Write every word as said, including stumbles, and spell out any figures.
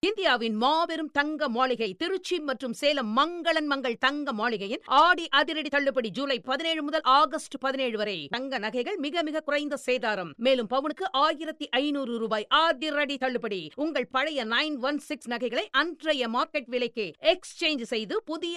இந்தியாவின் மாபெரும் தங்க மாளிகை திருச்சி மற்றும் சேலம் மங்களன் மங்கள் தங்க மாளிகையின் ஆடி அதிரடி தள்ளுபடி ஜூலை பதினேழு முதல் ஆகஸ்ட் பதினேழு வரை. தங்க நகைகள் மிக மிக குறைந்த சேதாரம். மேலும் பவுனுக்கு ஆயிரத்தி ஐநூறு ரூபாய் அதிரடி தள்ளுபடி. உங்கள் பழைய நைன் ஒன் சிக்ஸ் நகைகளை அன்றைய மார்க்கெட் விலைக்கு எக்ஸ்சேஞ்ச் செய்து புதிய